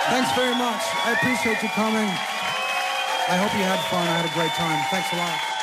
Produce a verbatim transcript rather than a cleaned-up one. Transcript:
Thanks very much. I appreciate you coming. I hope you had fun. I had a great time. Thanks a lot.